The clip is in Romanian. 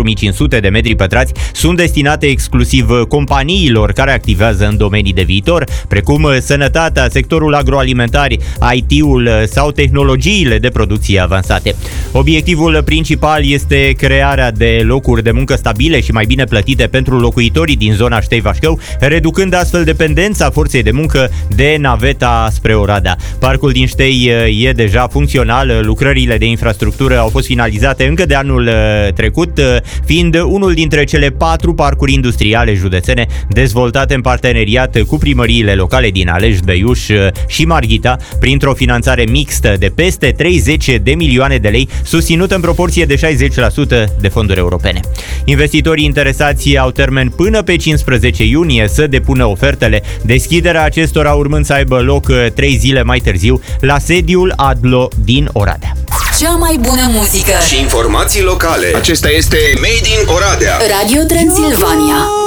4500 de metri pătrați sunt destinate exclusiv companiilor care activează în domenii de viitor, precum sănătatea, sectorul agroalimentar, IT-ul sau tehnologiile de producție avansate. Obiectivul principal este crearea de locuri de muncă stabile și mai bine plătite pentru locuitorii din zona Ștei-Vașcău, reducând astfel dependența forței de muncă de naveta spre Oradea. Parcul din Ștei e deja funcțional, lucrările de infrastructură au fost finalizate încă de anul trecut, fiind unul dintre cele 4 parcuri industriale județene dezvoltate în parteneriat cu primăriile locale din Alej, Beiuș și Marghita, printr-o finanțare mixtă de peste 30 de milioane de lei, susținută în proporție de 60% de fonduri europene. Investitorii interesați au termen până pe 15 iunie să depună ofertele, deschiderea acestora urmând să aibă loc 3 zile mai târziu la sediul ADLO din Oradea. Cea mai bună muzică și informații locale. Acesta este Made in Oradea. Radio Transilvania.